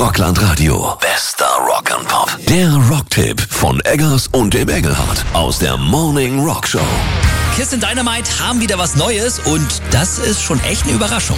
Rockland Radio. Bester Rock and Pop. Der Rocktipp von Eggers und dem Engelhardt aus der Morning Rock Show. Kiss in Dynamite haben wieder was Neues und das ist schon echt eine Überraschung.